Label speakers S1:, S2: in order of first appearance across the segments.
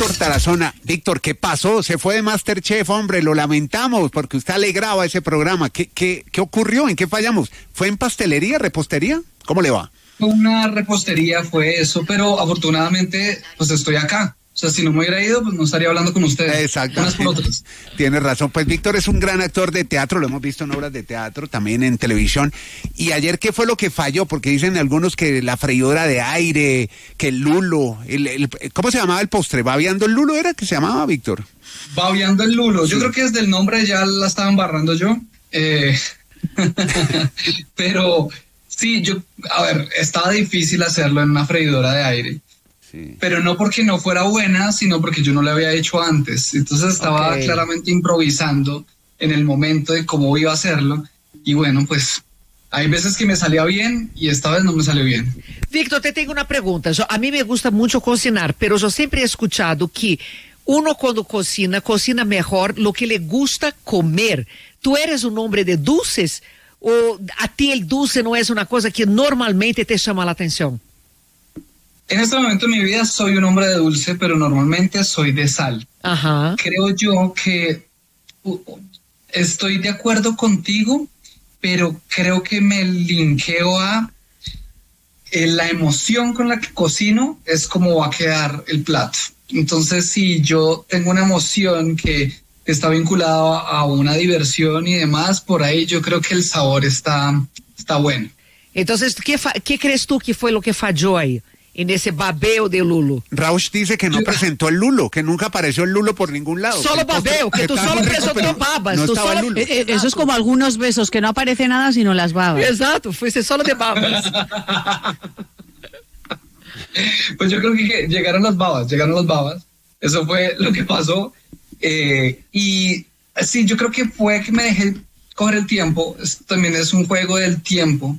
S1: Víctor Tarazona. Víctor, ¿qué pasó? Se fue de MasterChef, hombre, lo lamentamos porque usted alegraba ese programa. ¿Qué ocurrió? ¿En qué fallamos? ¿Fue en pastelería, repostería? ¿Cómo le va?
S2: Una repostería fue eso, pero afortunadamente pues estoy acá. O sea, si no me hubiera ido, pues no estaría hablando con ustedes.
S1: Exactamente.
S2: Unas por otras.
S1: Tienes razón. Pues Víctor es un gran actor de teatro, lo hemos visto en obras de teatro, también en televisión. Y ayer, ¿qué fue lo que falló? Porque dicen algunos que la freidora de aire, que el lulo, ¿cómo se llamaba el postre? ¿Babeando el lulo era que se llamaba, Víctor?
S2: Babeando el lulo. Yo creo que desde el nombre ya la estaba embarrando yo. Pero sí, estaba difícil hacerlo en una freidora de aire. Sí. Pero no porque no fuera buena, sino porque yo no la había hecho antes. Entonces estaba claramente improvisando en el momento de cómo iba a hacerlo. Y bueno, pues hay veces que me salía bien y esta vez no me salió bien.
S3: Víctor, te tengo una pregunta. A mí me gusta mucho cocinar, pero yo siempre he escuchado que uno cuando cocina mejor lo que le gusta comer. ¿Tú eres un hombre de dulces o a ti el dulce no es una cosa que normalmente te llama la atención?
S2: En este momento de mi vida soy un hombre de dulce, pero normalmente soy de sal.
S3: Ajá.
S2: Creo yo que estoy de acuerdo contigo, pero creo que me linkeo a la emoción con la que cocino es como va a quedar el plato. Entonces, si yo tengo una emoción que está vinculada a una diversión y demás, por ahí yo creo que el sabor está bueno.
S3: Entonces, ¿qué crees tú que fue lo que falló ahí? En ese babeo de lulo.
S1: Rausch dice que no presentó el lulo, que nunca apareció el lulo por ningún lado.
S3: Solo babeo, que tú solo presentó babas.
S1: No
S3: tú
S1: estaba
S3: solo...
S1: el lulo.
S4: Eso es como algunos besos, que no aparece nada sino las babas.
S3: Exacto, fuiste solo de babas.
S2: Pues yo creo que llegaron las babas. Eso fue lo que pasó. Y sí, yo creo que fue que me dejé coger el tiempo. Esto también es un juego del tiempo.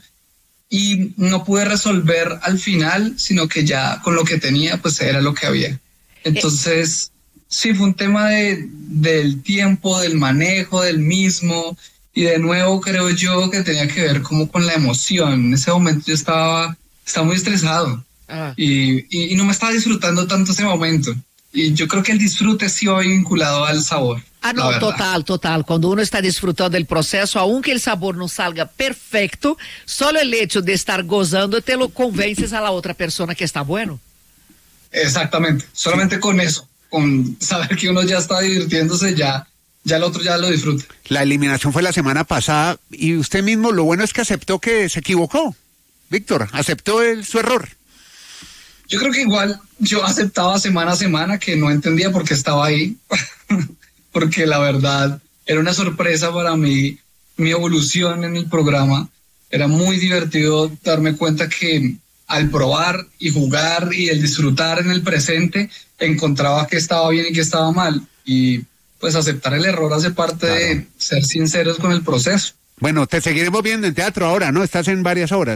S2: Y no pude resolver al final, sino que ya con lo que tenía, pues era lo que había. Entonces, sí, fue un tema del tiempo, del manejo, del mismo. Y de nuevo creo yo que tenía que ver como con la emoción. En ese momento yo estaba muy estresado. Y no me estaba disfrutando tanto ese momento. Y yo creo que el disfrute sí va vinculado al sabor.
S3: No, total. Cuando uno está disfrutando del proceso, aunque el sabor no salga perfecto, solo el hecho de estar gozando te lo convences a la otra persona que está bueno.
S2: Exactamente. Solamente con eso, con saber que uno ya está divirtiéndose, ya el otro ya lo disfruta.
S1: La eliminación fue la semana pasada y usted mismo, lo bueno es que aceptó que se equivocó. Víctor, aceptó su error.
S2: Yo creo que igual yo aceptaba semana a semana que no entendía por qué estaba ahí, porque la verdad era una sorpresa para mí, mi evolución en el programa. Era muy divertido darme cuenta que al probar y jugar y el disfrutar en el presente, encontraba que estaba bien y que estaba mal. Y pues aceptar el error hace parte de ser sinceros con el proceso.
S1: Bueno, te seguiremos viendo en teatro ahora, ¿no? Estás en varias obras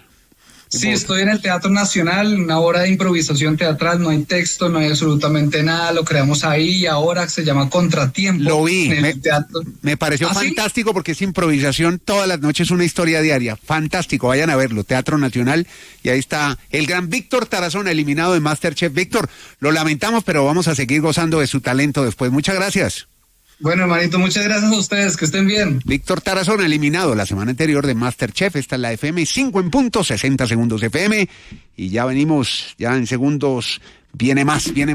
S2: Sí, estoy en el Teatro Nacional, una obra de improvisación teatral, no hay texto, no hay absolutamente nada, lo creamos ahí y ahora se llama Contratiempo.
S1: Lo vi, me pareció
S2: ¿Ah,
S1: fantástico? ¿Sí? Porque es improvisación todas las noches, una historia diaria, fantástico, vayan a verlo, Teatro Nacional, y ahí está el gran Víctor Tarazona, eliminado de MasterChef. Víctor, lo lamentamos, pero vamos a seguir gozando de su talento después, muchas gracias.
S2: Bueno, hermanito, muchas gracias a ustedes, que estén bien.
S1: Víctor Tarazona, eliminado la semana anterior de MasterChef, esta es la FM 5 en punto, 60 segundos FM, y ya venimos, ya en segundos, viene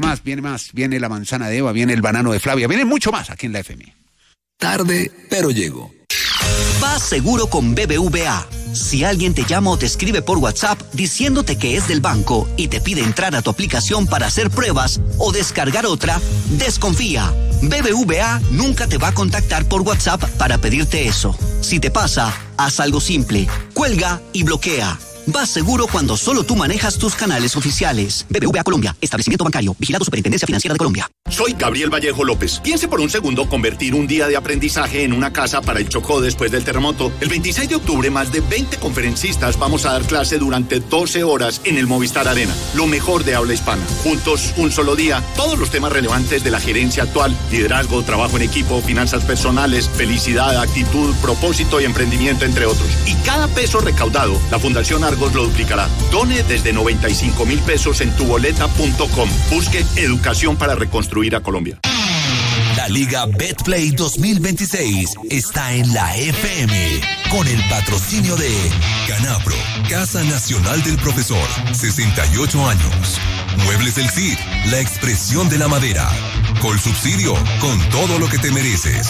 S1: viene la manzana de Eva, viene el banano de Flavia, viene mucho más aquí en la FM.
S5: Tarde, pero llego.
S6: Vas seguro con BBVA. Si alguien te llama o te escribe por WhatsApp diciéndote que es del banco y te pide entrar a tu aplicación para hacer pruebas o descargar otra, desconfía. BBVA nunca te va a contactar por WhatsApp para pedirte eso. Si te pasa, haz algo simple. Cuelga y bloquea. Vas seguro cuando solo tú manejas tus canales oficiales. BBVA Colombia. Establecimiento bancario. Vigilado Superintendencia Financiera de Colombia.
S7: Soy Gabriel Vallejo López. Piense por un segundo convertir un día de aprendizaje en una casa para el Chocó después del terremoto. El 26 de octubre, más de 20 conferencistas vamos a dar clase durante 12 horas en el Movistar Arena. Lo mejor de habla hispana. Juntos, un solo día, todos los temas relevantes de la gerencia actual: liderazgo, trabajo en equipo, finanzas personales, felicidad, actitud, propósito y emprendimiento, entre otros. Y cada peso recaudado, la Fundación Argos lo duplicará. Done desde 95,000 pesos en tuboleta.com. Busque educación para reconstruir a Colombia.
S5: La Liga Betplay 2026 está en la FM con el patrocinio de Canapro, Casa Nacional del Profesor, 68 años. Muebles del Cid, la expresión de la madera. Colsubsidio, con todo lo que te mereces.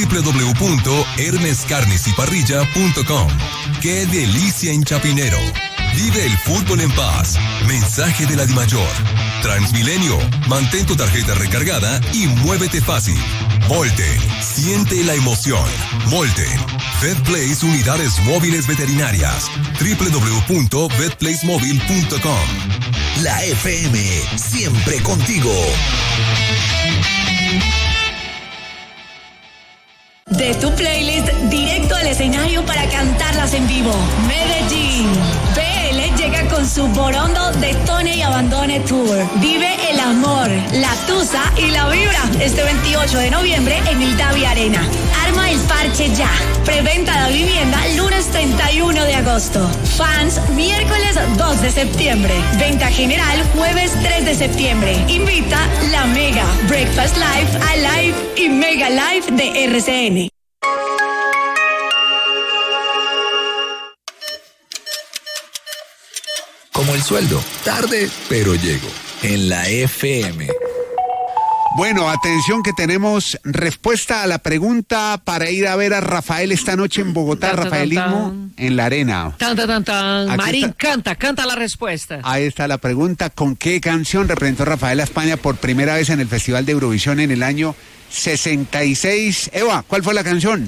S5: www.hermescarnesyparrilla.com. ¡Qué delicia en Chapinero! Vive el fútbol en paz. Mensaje de la DIMAYOR. Transmilenio, mantén tu tarjeta recargada y muévete fácil. Molten, siente la emoción. Molten, VetPlace Unidades Móviles Veterinarias. www.vetplacemobile.com. La FM, siempre contigo.
S8: De tu playlist directo al escenario para cantarlas en vivo. Medellín. PL llega con su Borondo Detone y Abandone Tour. Vive el amor, la tusa y la vibra este 28 de noviembre en el Davi Arena. Arma el parche ya. Preventa de vivienda lunes 31 de agosto. Fans miércoles 2 de septiembre. Venta general jueves 3 de septiembre. Invita La Mega, Breakfast Live, Alive y Mega Live de RCN.
S5: Como el sueldo, tarde, pero llego. En la FM.
S1: Bueno, atención que tenemos respuesta a la pregunta para ir a ver a Rafael esta noche en Bogotá, Rafaelismo en la Arena.
S3: Marín, canta la respuesta.
S1: Ahí está la pregunta: ¿con qué canción representó Rafael a España por primera vez en el Festival de Eurovisión en el año 66? Eva, ¿cuál fue la canción?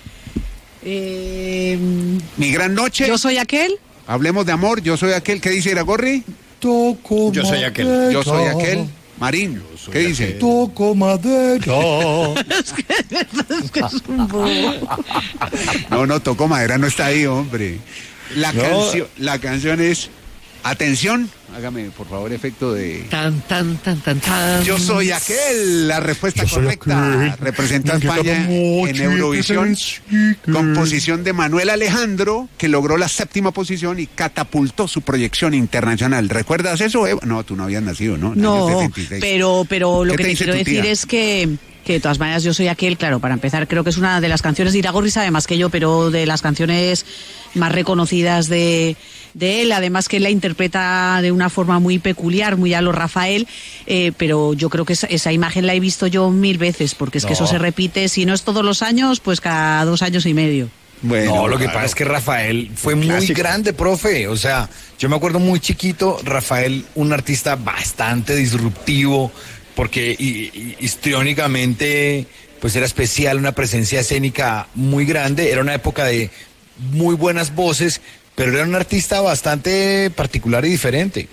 S1: Mi gran noche.
S4: Yo soy aquel.
S1: Hablemos de amor, yo soy aquel. ¿Qué dice Iragorri?
S9: Toco
S1: yo soy aquel. Yo soy aquel. Marín, ¿qué dice?
S9: Toco madera.
S3: Es que es un bobo.
S1: No, toco madera, no está ahí, hombre. La canción es... Atención, hágame por favor efecto de...
S3: Tan.
S1: Yo soy aquel, la respuesta correcta. Representa a España en Eurovisión. Composición de Manuel Alejandro, que logró la 7ª posición y catapultó su proyección internacional. ¿Recuerdas eso, Eva? No, tú no habías nacido, ¿no?
S4: No, pero lo que te quiero decir es que de todas maneras Yo soy aquel, claro, para empezar creo que es una de las canciones de Iragorri, sabe más que yo, pero de las canciones más reconocidas de él, además que él la interpreta de una forma muy peculiar, muy a lo Rafael, pero yo creo que esa imagen la he visto yo 1000 veces, porque es que eso se repite, si no es todos los años, pues cada 2 años y medio.
S9: Bueno, lo que pasa es que Rafael fue muy grande, profe. O sea, yo me acuerdo muy chiquito, Rafael, un artista bastante disruptivo, porque histriónicamente pues era especial, una presencia escénica muy grande, era una época de muy buenas voces, pero era un artista bastante particular y diferente.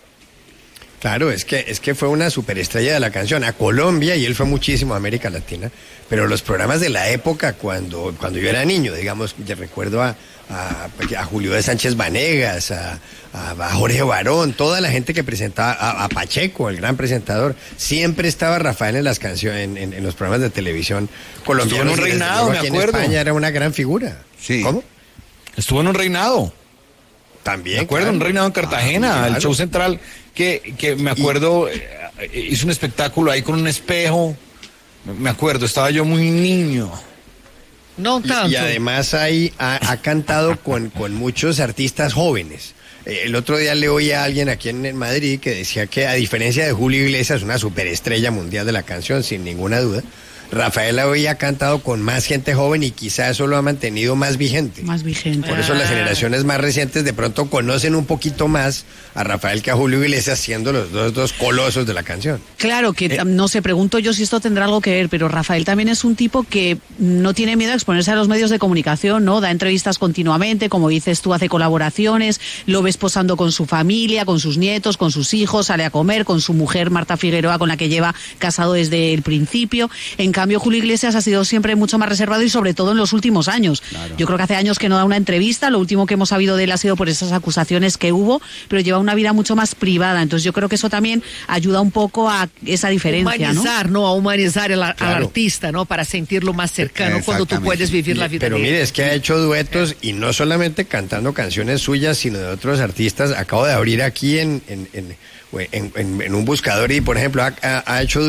S10: Claro, es que fue una superestrella de la canción a Colombia, y él fue muchísimo a América Latina, pero los programas de la época cuando yo era niño, digamos, yo recuerdo a Julio de Sánchez Vanegas, a Jorge Barón, toda la gente que presentaba, a Pacheco, el gran presentador, siempre estaba Rafael en las canciones, en los programas de televisión colombianos.
S9: Estuvo en un reinado, me acuerdo.
S10: En España era una gran figura.
S1: Sí.
S10: ¿Cómo?
S9: Estuvo en un reinado.
S10: También.
S9: Me acuerdo, un reinado en Cartagena,
S10: claro.
S9: El show central, que me acuerdo, hizo un espectáculo ahí con un espejo. Me acuerdo, estaba yo muy niño.
S3: No tanto.
S10: Y además ha cantado con muchos artistas jóvenes. El otro día le oí a alguien aquí en Madrid que decía que, a diferencia de Julio Iglesias, una superestrella mundial de la canción, sin ninguna duda, Rafael hoy ha cantado con más gente joven y quizá eso lo ha mantenido más vigente.
S4: Más vigente.
S10: Por eso las generaciones más recientes de pronto conocen un poquito más a Rafael que a Julio Iglesias, siendo los dos colosos de la canción.
S4: Claro, que no sé, pregunto yo si esto tendrá algo que ver, pero Rafael también es un tipo que no tiene miedo a exponerse a los medios de comunicación, ¿no? Da entrevistas continuamente, como dices tú, hace colaboraciones, lo ves posando con su familia, con sus nietos, con sus hijos, sale a comer con su mujer Marta Figueroa, con la que lleva casado desde el principio. En cambio, Julio Iglesias ha sido siempre mucho más reservado y sobre todo en los últimos años. Claro. Yo creo que hace años que no da una entrevista, lo último que hemos sabido de él ha sido por esas acusaciones que hubo, pero lleva una vida mucho más privada, entonces yo creo que eso también ayuda un poco a esa diferencia,
S3: ¿no? A humanizar al artista, ¿no? Para sentirlo más cercano cuando tú puedes vivir la vida.
S10: Pero mire, es que ha hecho duetos y no solamente cantando canciones suyas, sino de otros artistas. Acabo de abrir aquí en un buscador y, por ejemplo, ha hecho